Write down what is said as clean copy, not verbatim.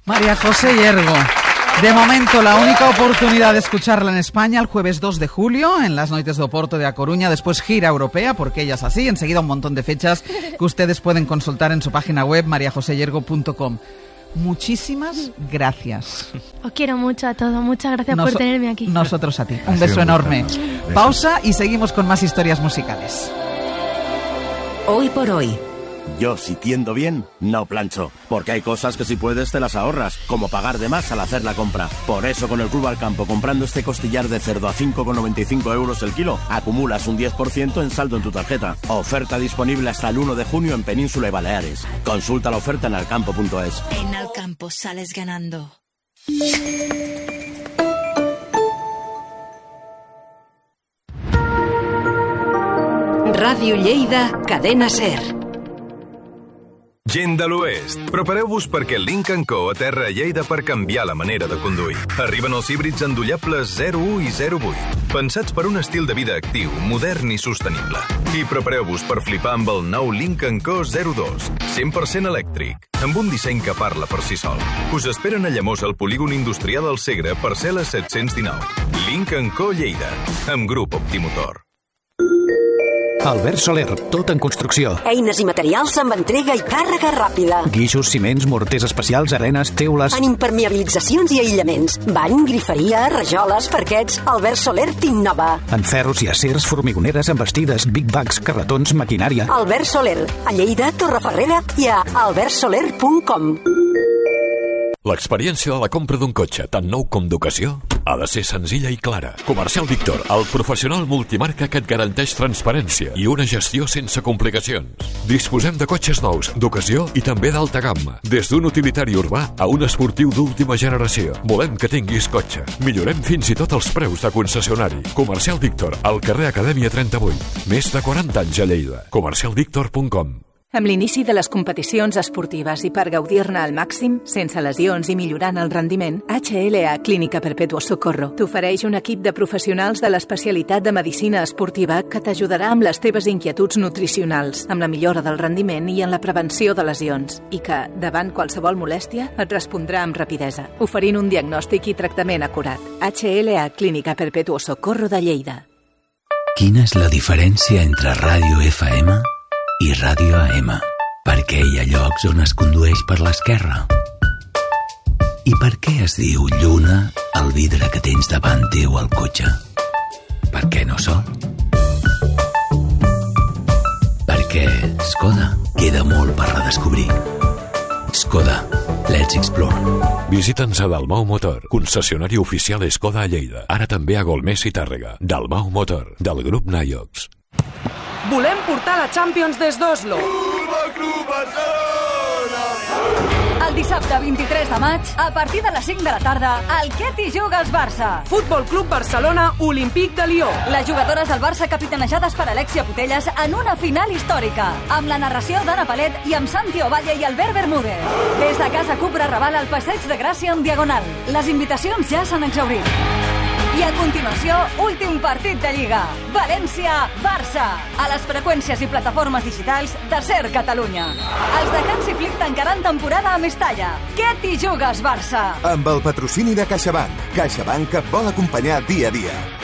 María José Yergo. De momento, la única oportunidad de escucharla en España el jueves 2 de julio en las Noites do Porto de A Coruña, después gira europea, porque ella es así, enseguida un montón de fechas que ustedes pueden consultar en su página web mariajoseyergo.com. Muchísimas gracias. Os quiero mucho a todos, muchas gracias por tenerme aquí. Nosotros a ti, un beso enorme. Pausa y seguimos con más historias musicales. Hoy por hoy. Yo, si tiendo bien, no plancho, porque hay cosas que si puedes te las ahorras, como pagar de más al hacer la compra. Por eso con el Club Alcampo, comprando este costillar de cerdo a 5,95 euros el kilo, acumulas un 10% en saldo en tu tarjeta. Oferta disponible hasta el 1 de junio en Península y Baleares. Consulta la oferta en alcampo.es. En Alcampo sales ganando. Ràdio Lleida, Cadena SER. Gent de l'Oest, prepareu-vos perquè el Lincoln Co. aterra a Lleida per canviar la manera de conduir. Arriben els híbrids endollables 01 i 08, pensats per un estil de vida actiu, modern i sostenible. I prepareu-vos per flipar amb el nou Lincoln Co. 02, 100% elèctric, amb un disseny que parla per si sol. Us esperen a Llemós, al polígon industrial del Segre, parcel·la 719. Lincoln Co. Lleida, amb grup Optimotor. Albert Soler, tot en construcció. Eines i materials amb entrega i càrrega ràpida. Guixos, ciments, morters especials, arenes, teules... En impermeabilitzacions i aïllaments. Bany, griferia, rajoles, parquets... Albert Soler t'innova. En ferros i acers, formigoneres, embestides, big bags, carretons, maquinària... Albert Soler, a Lleida, Torreferrera i a albertsoler.com. L'experiència de la compra d'un cotxe, tant nou com d'ocasió, ha de ser senzilla i clara. Comercial Víctor, el professional multimarca que et garanteix transparència i una gestió sense complicacions. Disposem de cotxes nous, d'ocasió i també d'alta gamma, des d'un utilitari urbà a un esportiu d'última generació. Volem que tinguis cotxe. Millorem fins i tot els preus de concessionari. Comercial Víctor, al carrer Acadèmia 38. Més de 40 anys a Lleida. comercialvictor.com. Amb l'inici de les competicions esportives i per gaudir-ne al màxim, sense lesions i millorant el rendiment, HLA Clínica Perpetuo Socorro t'ofereix un equip de professionals de l'especialitat de medicina esportiva que t'ajudarà amb les teves inquietuds nutricionals, amb la millora del rendiment i en la prevenció de lesions, i que, davant qualsevol molèstia, et respondrà amb rapidesa, oferint un diagnòstic i tractament acurat. HLA Clínica Perpetuo Socorro de Lleida. Quina és la diferència entre ràdio FM i ràdio AM? Per què hi ha llocs on es condueix per l'esquerra? I per què es diu lluna al vidre que tens davant teu al cotxe? Per què no sol? Perquè Skoda queda molt per redescobrir. Skoda, let's explore. Visita'ns a Dalmau Motor, concessionari oficial Skoda a Lleida. Ara també a Golmés i Tàrrega. Dalmau Motor, del grup Naiox. Volem portar la Champions des d'Oslo. El dissabte 23 de maig, a partir de les 5 de la tarda, el Què t'hi jugues Barça? Futbol Club Barcelona, Olímpic de Lió. Les jugadores del Barça capitanejades per Alexia Putellas en una final històrica, amb la narració d'Anna Palet i amb Santi Ovalle i Albert Bermúdez. Des de Casa Cupra Raval al Passeig de Gràcia en Diagonal. Les invitacions ja s'han exhaurit. I a continuació, últim partit de Lliga. València-Barça. A les freqüències i plataformes digitals de SER Catalunya. Els de Hansi Flick tancaran temporada a Mestalla. Què t'hi jugues, Barça? Amb el patrocini de CaixaBank. CaixaBank et vol acompanyar dia a dia.